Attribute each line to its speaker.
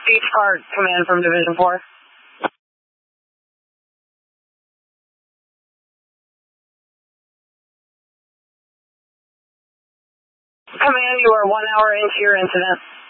Speaker 1: Beach Park, command from Division 4. Command, you are 1 hour into your incident.